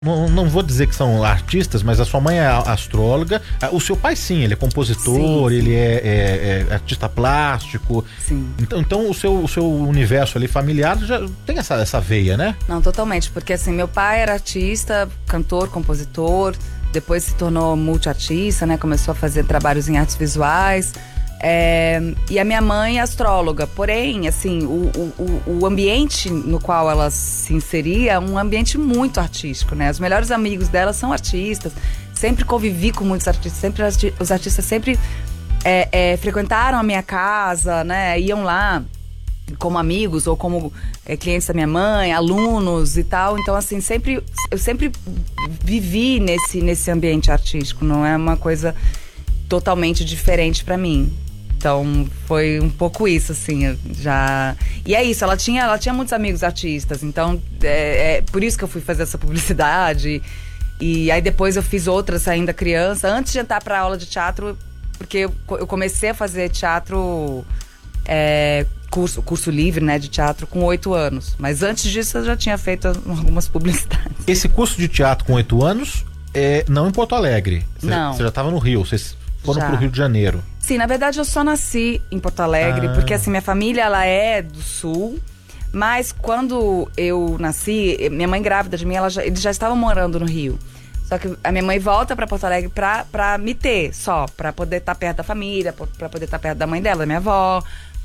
não vou dizer que são artistas, mas a sua mãe é astróloga. O seu pai, sim, ele é compositor, sim. Ele é artista plástico. Sim. Então o seu universo ali familiar já tem essa veia, né? Não, totalmente, porque assim, meu pai era artista, cantor, compositor, depois se tornou multiartista, né? Começou a fazer trabalhos em artes visuais. E a minha mãe é astróloga, porém, assim, o ambiente no qual ela se inseria é um ambiente muito artístico, né? Os melhores amigos dela são artistas, sempre convivi com muitos artistas, os artistas sempre frequentaram a minha casa, né? Iam lá como amigos ou como clientes da minha mãe, alunos e tal. Então, assim, eu sempre vivi nesse ambiente artístico, não é uma coisa totalmente diferente pra mim. Então, foi um pouco isso, assim, já... E é isso, ela tinha muitos amigos artistas, então por isso que eu fui fazer essa publicidade. E aí depois eu fiz outras ainda criança, antes de entrar pra aula de teatro, porque eu comecei a fazer teatro, curso livre, né, de teatro com 8 anos. Mas antes disso eu já tinha feito algumas publicidades. Esse curso de teatro com 8 anos, não em Porto Alegre. Não. Você já estava no Rio, vocês foram pro Rio de Janeiro. Sim, na verdade eu só nasci em Porto Alegre, porque assim, minha família, ela é do Sul, mas quando eu nasci, minha mãe grávida de mim, eles já estavam morando no Rio. Só que a minha mãe volta pra Porto Alegre pra me ter, só, pra poder estar perto da família, pra poder estar perto da mãe dela, da minha avó.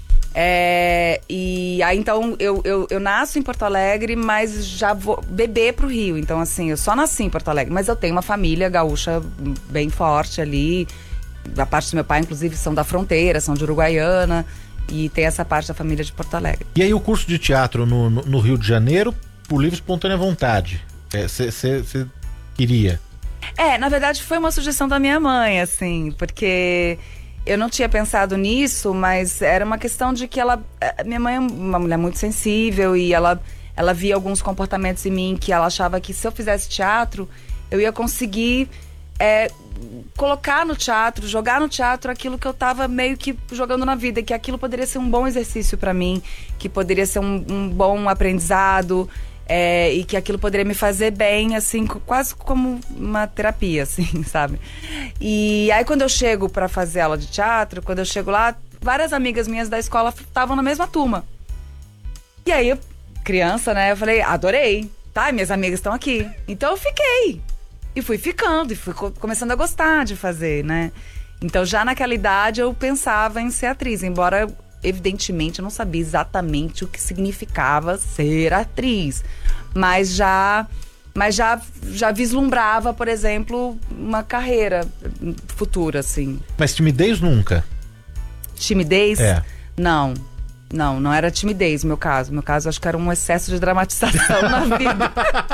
E aí então eu nasço em Porto Alegre, mas já vou beber pro Rio. Então assim, eu só nasci em Porto Alegre, mas eu tenho uma família gaúcha bem forte ali. A parte do meu pai, inclusive, são da fronteira, são de Uruguaiana. E tem essa parte da família de Porto Alegre. E aí o curso de teatro no Rio de Janeiro, por livre e espontânea vontade, você queria? Na verdade foi uma sugestão da minha mãe, assim, porque eu não tinha pensado nisso, mas era uma questão de que minha mãe é uma mulher muito sensível e ela via alguns comportamentos em mim que ela achava que se eu fizesse teatro, eu ia conseguir colocar no teatro, jogar no teatro aquilo que eu tava meio que jogando na vida, que aquilo poderia ser um bom exercício pra mim, que poderia ser um bom aprendizado, e que aquilo poderia me fazer bem, assim, quase como uma terapia, assim, sabe? E aí quando eu chego pra fazer aula de teatro, quando eu chego lá, várias amigas minhas da escola estavam na mesma turma. E aí, criança, né, eu falei, adorei, tá? Minhas amigas estão aqui. Então eu fiquei. E fui ficando, e fui começando a gostar de fazer, né? Então já naquela idade eu pensava em ser atriz, embora evidentemente eu não sabia exatamente o que significava ser atriz. Mas já vislumbrava, por exemplo, uma carreira futura, assim. Mas timidez nunca? Timidez? Não era timidez, no meu caso. No meu caso, acho que era um excesso de dramatização na vida.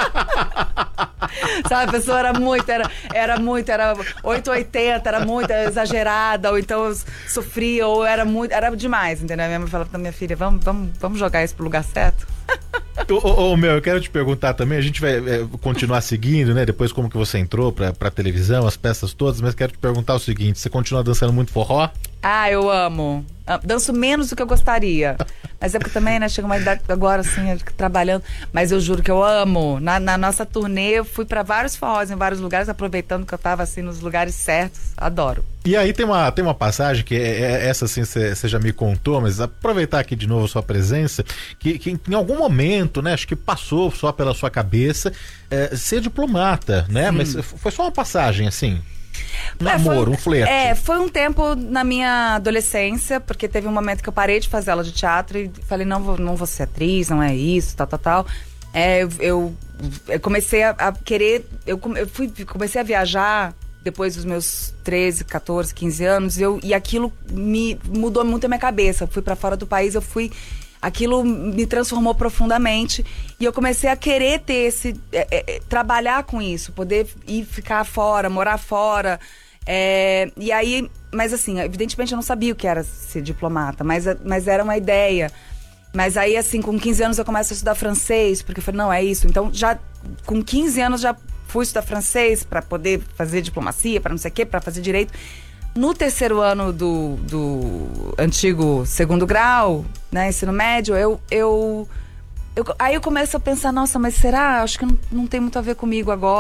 Sabe, a pessoa era 880, era muito exagerada, ou então sofria, ou era demais, entendeu? A minha mãe falava pra minha filha, vamos jogar isso pro lugar certo? Eu quero te perguntar também, a gente vai continuar seguindo, né? Depois como que você entrou pra televisão, as peças todas, mas quero te perguntar o seguinte, você continua dançando muito forró? Eu amo. Danço menos do que eu gostaria. Mas é porque também, né, chega uma idade agora, assim, trabalhando. Mas eu juro que eu amo. Na nossa turnê, eu fui pra vários forrós em vários lugares, aproveitando que eu tava, assim, nos lugares certos. Adoro. E aí tem uma passagem que essa, assim, você já me contou, mas aproveitar aqui de novo a sua presença, que em algum momento, né, acho que passou só pela sua cabeça ser diplomata, né? Sim. Mas foi só uma passagem, assim... um flerte. Foi um tempo na minha adolescência, porque teve um momento que eu parei de fazer aula de teatro e falei, não vou ser atriz, não é isso, tal. Eu comecei a querer, comecei a viajar depois dos meus 13, 14, 15 anos, e aquilo me mudou muito a minha cabeça. Eu fui pra fora do país, aquilo me transformou profundamente e eu comecei a querer ter trabalhar com isso, poder ir ficar fora, morar fora. E aí, mas assim, evidentemente eu não sabia o que era ser diplomata, mas era uma ideia. Mas aí, assim, com 15 anos eu começo a estudar francês, porque eu falei, não, é isso. Então, já com 15 anos já fui estudar francês para poder fazer diplomacia, para não sei o quê, para fazer direito. No terceiro ano do antigo segundo grau, né, ensino médio, eu Aí eu começo a pensar, nossa, mas será? Acho que não tem muito a ver comigo agora.